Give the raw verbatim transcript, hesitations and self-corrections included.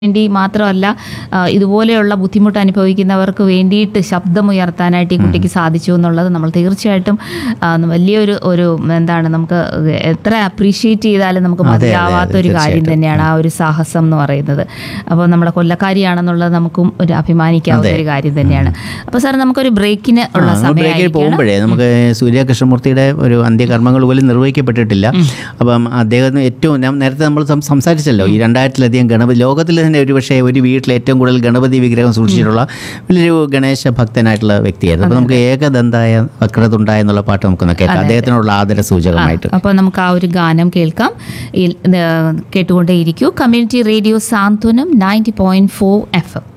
വേണ്ടി മാത്രമല്ല ഇതുപോലെയുള്ള ബുദ്ധിമുട്ട് അനുഭവിക്കുന്നവർക്ക് വേണ്ടിയിട്ട് ശബ്ദമുയർത്താനായിട്ട് ഈ കുട്ടിക്ക് സാധിച്ചു എന്നുള്ളത് നമ്മൾ തീർച്ചയായിട്ടും വലിയൊരു ഒരു എന്താണ് നമുക്ക് എത്ര അപ്രീഷിയേറ്റ് ചെയ്താലും നമുക്ക് മതിയാവാത്തൊരു കാര്യം തന്നെയാണ് ആ ഒരു സാഹസം എന്ന് പറയുന്നത്. അപ്പോൾ നമ്മുടെ കൊല്ലക്കാരിയാണെന്നുള്ളത് നമുക്കും ഒരു അഭിമാനിക്കാവുന്ന ഒരു കാര്യം തന്നെയാണ്. അപ്പോൾ സാർ നമുക്കൊരു ബ്രേക്കിന് ഉള്ള സമയം പോകുമ്പോഴേ നമുക്ക് സൂര്യ കൃഷ്ണമൂർത്തിയുടെ ഒരു അന്ത്യകർമ്മങ്ങൾ പോലും നിർവഹിക്കപ്പെട്ടിട്ടില്ല. അപ്പം അദ്ദേഹത്തിന് ഏറ്റവും നേരത്തെ നമ്മൾ സംസാരിച്ചല്ലോ ഈ രണ്ടായിരത്തിലധികം ഗണപതി ലോകത്തിൽ തന്നെ ഒരു പക്ഷേ ഒരു വീട്ടിൽ ഏറ്റവും കൂടുതൽ ഗണപതി വിഗ്രഹം സൂക്ഷിച്ചിട്ടുള്ള വലിയൊരു ഗണേശ ഭക്തനായിട്ടുള്ള വ്യക്തിയായിരുന്നു. അപ്പോൾ നമുക്ക് ഏകദന്തായ വക്രതുണ്ടായ എന്നുള്ള പാട്ട് നമുക്കൊന്ന് കേൾക്കാം, അദ്ദേഹത്തിനുള്ള ആദര സൂചകമായിട്ട്. അപ്പോൾ നമുക്ക് ആ ഒരു ഗാനം കേൾക്കാം. കേട്ടുകൊണ്ടേയിരിക്കൂ. കമ്മ്യൂണിറ്റി റേഡിയോ സാന്ത്വനം ninety point four F M.